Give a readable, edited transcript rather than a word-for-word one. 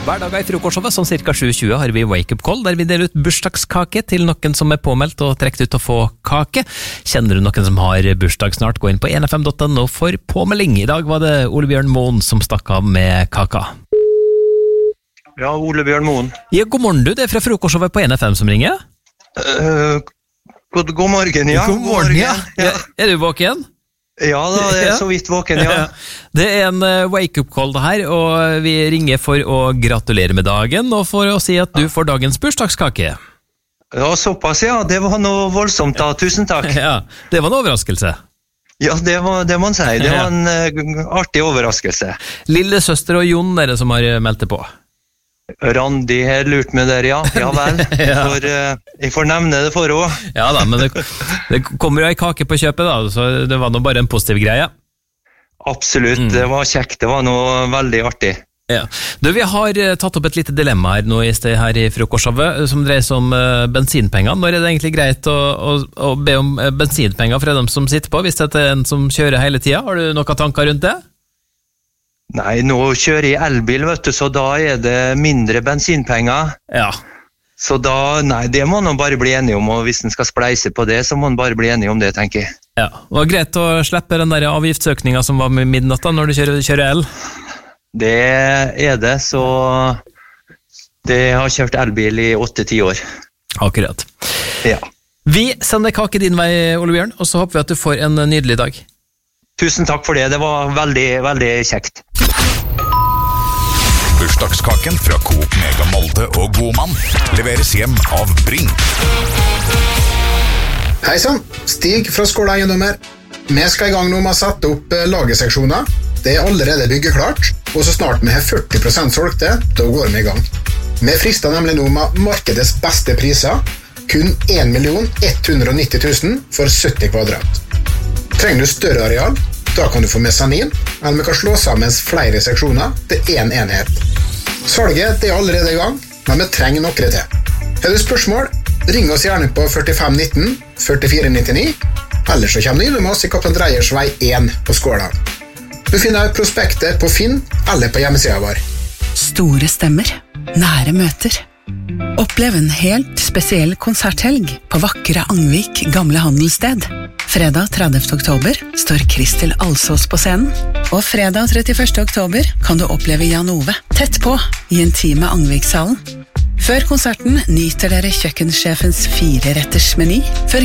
Hver dag i frokostshowet, sånn cirka 7:20, har vi Wake Up Call, der vi deler ut bursdagskake til noen som påmeldt og trekt ut å få kake. Kjenner du noen som har bursdag snart, gå inn på 1fm.no for påmelding. I dag var det Ole Bjørn Moen som stakk av med kaka. Ja, Ole Bjørn Moen. Ja, god morgen du, det fra frokostshowet på 1FM som ringer. God morgen, ja. God morgen, ja. Er du våken? Ja da, det så vidt våken, ja. Det en wake-up call det her, og vi ringer for å gratulere med dagen, og for å si at du får dagens bursdagskake. Ja, såpass, ja. Det var noe voldsomt da, tusen takk. Ja, det var en overraskelse. Ja, det må man si. Det var en artig overraskelse. Lille søster og Jon er det som har meldt det på. Randi har lurt med der, ja. Ja vel. Jeg får nevne det for også. Ja da, men det kommer jo en kake på kjøpet da, så det var nå bare en positiv greie. Absolutt, det var kjekt. Det var noe veldig artig. Ja. Du, vi har tatt opp et lite dilemma her nå i sted her i frokostshowet, som dreier seg om bensinpenger. Når er det egentlig greit å be om bensinpenger fra dem som sitter på, hvis det er en som kjører hele tiden? Har du noen tanker rundt det? Nei, nå kjører jeg elbil, vet du, så da er det mindre bensinpenger. Ja. Så da, nei, det må man bare bli enige om, og hvis den skal spleise på det, så må man bare bli enige om det, tenker jeg. Ja, det var greit å slippe den der avgiftsøkningen som var med midnatt da, når du kjører el? Det er det, så det har kjørt elbil i 8-10 år. Akkurat. Ja. Vi sender kake din vei, Ole Bjørn, og så håper vi at du får en nydelig dag. Tusen takk for det, det var veldig, veldig kjekt. Bursdagskaken fra Coop Mega Molde og Godmann leveres hjem av Bring. Hei sann, Stig fra Skåla Eiendommer. Vi skal i gang nå med å sette opp lagerseksjoner. Det er allerede byggeklart, og så snart vi har 40% solgte, da går vi i gang. Vi frister nemlig nå med markedets beste priser, kun 1.190 000 for 70 kvadrat. Trenger du større areal, da kan du få mesanin, eller vi kan slå sammen flere seksjoner til en enhet. Salget er allerede i gang, men vi trenger noe til. Har du spørsmål, ring oss gjerne på 4519 4499, eller så kommer du inn med oss i Kaptein Dreyers vei 1 på Skåla. Du finner prospektet på Finn eller på hjemmesiden vår. Store stemmer, nære møter. Opplev en helt spesiell konserthelg på vakre Angvik gamle handelssted. Fredag 30. oktober står Kristel Alsås på scenen, og fredag 31. oktober kan du oppleve Jan Ove tett på i intime Angvikshallen. Før konserten nyter dere kjøkkensjefens 4-retters meny, før